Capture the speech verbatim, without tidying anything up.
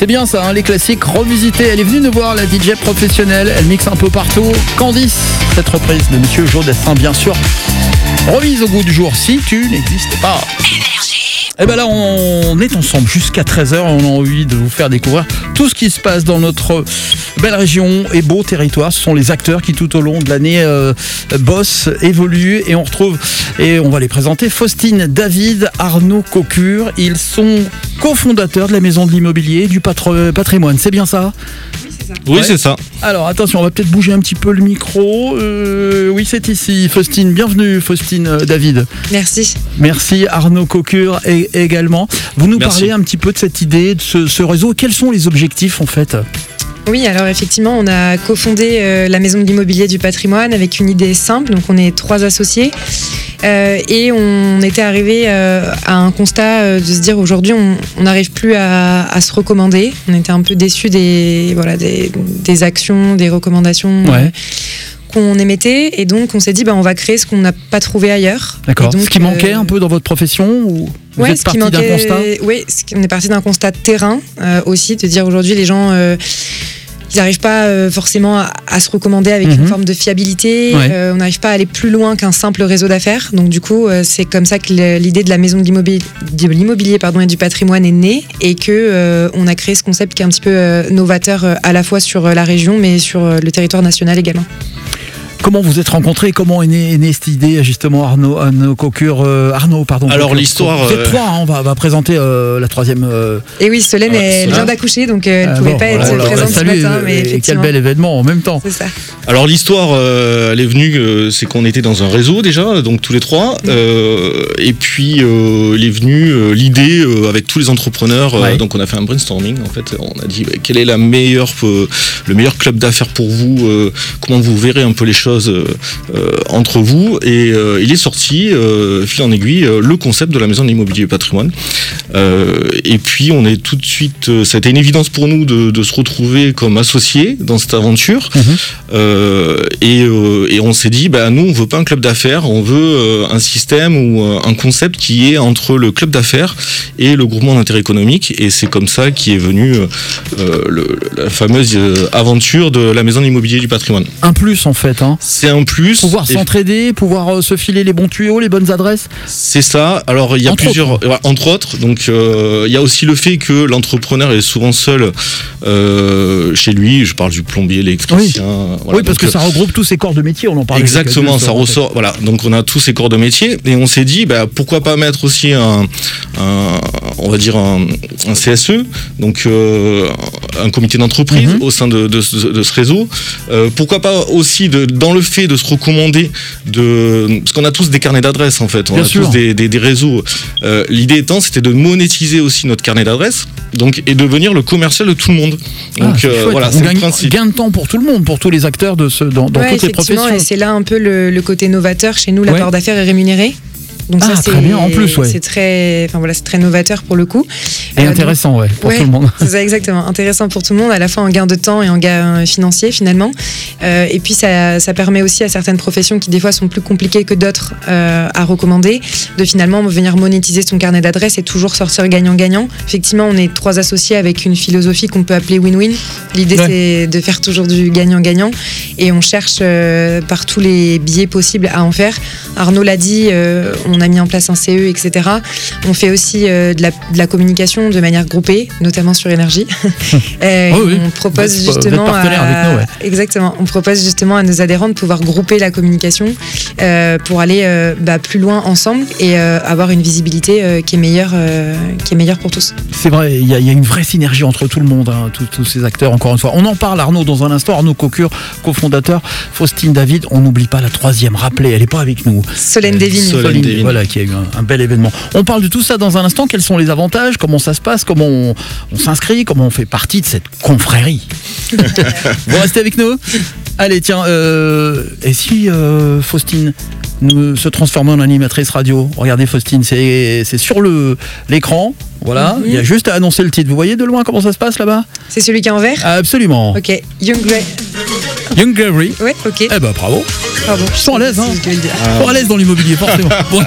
C'est bien ça, hein, les classiques revisités. Elle est venue nous voir, la D J professionnelle. Elle mixe un peu partout. Candice, cette reprise de Monsieur Jodassin, bien sûr. Remise au goût du jour, si tu n'existais pas. Et ben là, on est ensemble jusqu'à treize heures. On a envie de vous faire découvrir tout ce qui se passe dans notre belle région et beau territoire. Ce sont les acteurs qui, tout au long de l'année, euh, bossent, évoluent. Et on retrouve, et on va les présenter, Faustine, David, Arnaud Cocure. Ils sont cofondateurs de la Maison de l'Immobilier, du patro- patrimoine. C'est bien ça ? Oui, Ouais. c'est ça. Alors attention, on va peut-être bouger un petit peu le micro. Euh, oui, c'est ici. Faustine, bienvenue Faustine, euh, David. Merci. Merci Arnaud Cocure et, également. Vous nous Merci. parlez un petit peu de cette idée, de ce, ce réseau. Quels sont les objectifs en fait ? Oui, alors effectivement, on a cofondé euh, la Maison de l'Immobilier du patrimoine avec une idée simple. Donc, on est trois associés euh, et on était arrivé euh, à un constat euh, de se dire aujourd'hui, on n'arrive plus à, à se recommander. On était un peu déçus des, voilà, des, des actions, des recommandations. Ouais. euh, qu'on émettait, et donc on s'est dit bah, on va créer ce qu'on n'a pas trouvé ailleurs. D'accord. Et donc, Ce qui manquait euh, un peu dans votre profession ou vous Ouais, êtes ce qui parti d'un manquait- constat ? Oui, ce qui- on est parti d'un constat de terrain euh, aussi, de dire aujourd'hui les gens euh, ils n'arrivent pas euh, forcément à, à se recommander avec Mhm. une forme de fiabilité. Ouais. Euh, on n'arrive pas à aller plus loin qu'un simple réseau d'affaires. Donc du coup, euh, c'est comme ça que le- l'idée de la Maison de l'Immobilier, de l'immobilier pardon, et du patrimoine est née, et que euh, on a créé ce concept qui est un petit peu euh, novateur euh, à la fois sur euh, la région mais sur euh, le territoire national également. Comment vous êtes rencontrés ? Comment est née, est née cette idée justement, Arnaud, Arnaud Cocure, euh, Arnaud, pardon. Alors, Cocure. l'histoire, Vous êtes euh, trois, hein, on va, va présenter euh, la troisième. Euh, Et oui, Solène, Ouais, elle Solène. vient d'accoucher, donc euh, elle ne euh, pouvait bon, pas voilà, être on la présente ce salue, matin, euh, mais et quel effectivement, bel événement en même temps. c'est ça. Alors l'histoire, euh, elle est venue, euh, c'est qu'on était dans un réseau déjà, donc tous les trois, euh, et puis euh, il est venu euh, l'idée euh, avec tous les entrepreneurs. euh, Ouais. Donc on a fait un brainstorming. En fait, on a dit bah, quel est la meilleure, euh, le meilleur club d'affaires pour vous, euh, comment vous verrez un peu les choses euh, euh, entre vous. Et euh, il est sorti, euh, fil en aiguille, euh, le concept de la Maison de l'Immobilier et patrimoine. Euh, et puis on est tout de suite, euh, ça a été une évidence pour nous de, de se retrouver comme associés dans cette aventure. Mhm. Euh, et, euh, et on s'est dit, bah, nous, on veut pas un club d'affaires, on veut euh, un système ou euh, un concept qui est entre le club d'affaires et le groupement d'intérêt économique. Et c'est comme ça qu'est venue euh, le, la fameuse euh, aventure de la Maison d'Immobilier du patrimoine. Un plus en fait, hein. C'est un plus. Pouvoir Et s'entraider, pouvoir euh, se filer les bons tuyaux, les bonnes adresses. C'est ça. Alors il y a Entre plusieurs, ouais, entre autres. Donc euh, il y a aussi le fait que l'entrepreneur est souvent seul euh, chez lui. Je parle du plombier, l'électricien. Voilà. Oui, parce Donc, que euh, ça regroupe tous ces corps de métier, on en parlait. Exactement, ça ressort. ressort. Voilà, donc on a tous ces corps de métier et on s'est dit, bah, pourquoi pas mettre aussi un, un on va dire un, un C S E, donc euh, un comité d'entreprise Mhm. au sein de, de, ce- de ce réseau. Euh, pourquoi pas aussi de, dans le fait de se recommander, de, parce qu'on a tous des carnets d'adresses en fait, on Bien a sûr. tous des, des, des réseaux. Euh, l'idée étant, c'était de monétiser aussi notre carnet d'adresses, donc et devenir le commercial de tout le monde. Ah, Donc c'est euh, chouette. voilà, On c'est gagne le principe. gain de temps pour tout le monde, pour tous les acteurs de ce, dans, dans Ouais, toutes les effectivement, professions. et c'est là un peu le, le côté novateur. Chez nous, l'apport Ouais. d'affaires est rémunéré. Donc Ah, ça, c'est très bien, en plus, ouais. c'est très, enfin voilà, c'est très novateur pour le coup. Et Euh, intéressant, ouais, pour ouais, tout le monde. C'est ça, exactement. Intéressant pour tout le monde, à la fois en gain de temps et en gain financier finalement. Euh, et puis ça, ça permet aussi à certaines professions qui des fois sont plus compliquées que d'autres euh, à recommander, de finalement venir monétiser son carnet d'adresses et toujours sortir gagnant-gagnant. Effectivement, on est trois associés avec une philosophie qu'on peut appeler win-win. L'idée Ouais. c'est de faire toujours du gagnant-gagnant et on cherche euh, par tous les biais possibles à en faire. Arnaud l'a dit, euh, on a mis en place un C E, et cetera. On fait aussi euh, de, la, de la communication de manière groupée, notamment sur énergie. Euh, Oh oui. On propose Vous êtes- vous êtes justement partenaire à, avec nous, ouais. exactement. On propose justement à nos adhérents de pouvoir grouper la communication euh, pour aller euh, bah, plus loin ensemble et euh, avoir une visibilité euh, qui est meilleure, euh, qui est meilleure pour tous. C'est vrai, il y, a- il y a une vraie synergie entre tout le monde, hein, tous, tous ces acteurs, encore une fois. On en parle, Arnaud, dans un instant. Arnaud Cocure, cofondateur. Faustine, David, on n'oublie pas la troisième. Rappelez, elle n'est pas avec nous. Solène Euh, Desvignes. Solène Solène, Desvignes. voilà, qui a eu un, un bel événement. On parle de tout ça dans un instant. Quels sont les avantages ? Comment ça se passe ? Comment on, on s'inscrit ? Comment on fait partie de cette confrérie ? Vous restez avec nous ? Allez, tiens, euh, et si euh, Faustine nous se transformait en animatrice radio ? Regardez, Faustine, c'est c'est sur le l'écran. Voilà, Mhm. il y a juste à annoncer le titre. Vous voyez de loin comment ça se passe là-bas ? C'est celui qui est en vert. Absolument. Ok. Young Grey. Young Gregory. Ouais, ok. Eh ben bravo. Pardon. Ils sont à l'aise, hein. Si je devais le dire. Ils sont à l'aise dans l'immobilier, forcément. Bon,